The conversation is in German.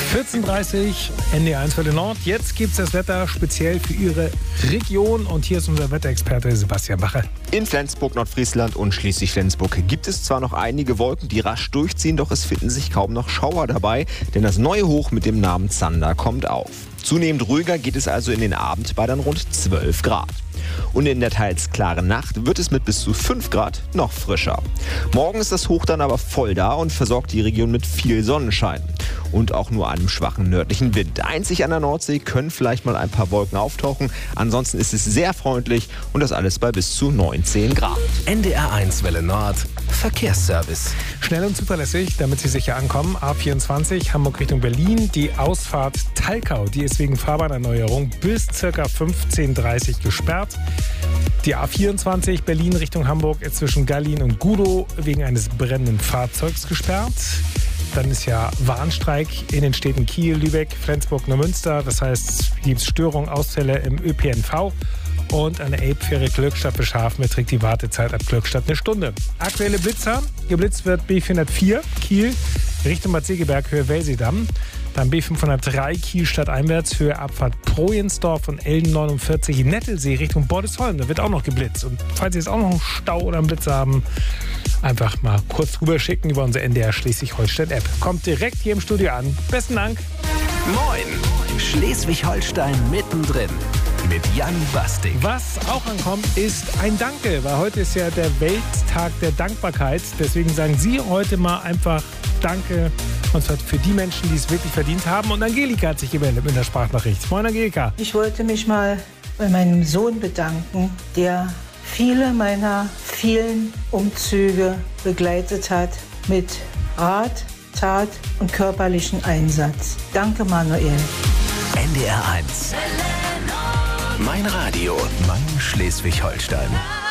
14:30 NDR1 für den Nord. Jetzt gibt es das Wetter speziell für Ihre Region. Und hier ist unser Wetterexperte Sebastian Bache. In Flensburg, Nordfriesland und schließlich Flensburg gibt es zwar noch einige Wolken, die rasch durchziehen, doch es finden sich kaum noch Schauer dabei, denn das neue Hoch mit dem Namen Zander kommt auf. Zunehmend ruhiger geht es also in den Abend bei dann rund 12 Grad. Und in der teils klaren Nacht wird es mit bis zu 5 Grad noch frischer. Morgen ist das Hoch dann aber voll da und versorgt die Region mit viel Sonnenschein. Und auch nur einem schwachen nördlichen Wind. Einzig an der Nordsee können vielleicht mal ein paar Wolken auftauchen. Ansonsten ist es sehr freundlich und das alles bei bis zu 19 Grad. NDR1 Welle Nord. Verkehrsservice. Schnell und zuverlässig, damit Sie sicher ankommen. A24 Hamburg Richtung Berlin. Die Ausfahrt Talkau, die ist wegen Fahrbahnerneuerung bis ca. 15:30 Uhr gesperrt. Die A24 Berlin Richtung Hamburg ist zwischen Gallien und Gudow wegen eines brennenden Fahrzeugs gesperrt. Dann ist ja Warnstreik in den Städten Kiel, Lübeck, Flensburg, Neumünster. Das heißt, gibt es Störungen, Ausfälle im ÖPNV. Und an der Elbfähre Glückstadt-Beschafen beträgt die Wartezeit ab Glückstadt eine Stunde. Aktuelle Blitzer. Geblitzt wird B404 Kiel Richtung Bad Segeberg, Höhe Welsedamm. Dann B503 Kiel stadteinwärts, Höhe Abfahrt Projensdorf und L49 Nettelsee Richtung Bordesholm. Da wird auch noch geblitzt. Und falls Sie jetzt auch noch einen Stau oder einen Blitzer haben, einfach mal kurz rüber schicken über unsere NDR Schleswig-Holstein-App. Kommt direkt hier im Studio an. Besten Dank. Moin! Schleswig-Holstein mittendrin. Mit Jan Bastik. Was auch ankommt, ist ein Danke, weil heute ist ja der Welttag der Dankbarkeit. Deswegen sagen Sie heute mal einfach Danke, und zwar für die Menschen, die es wirklich verdient haben. Und Angelika hat sich gemeldet mit der Sprachnachricht. Moin Angelika. Ich wollte mich mal bei meinem Sohn bedanken, der viele meiner vielen Umzüge begleitet hat mit Rat, Tat und körperlichen Einsatz. Danke, Manuel. NDR1. Mein Radio, mein Schleswig-Holstein.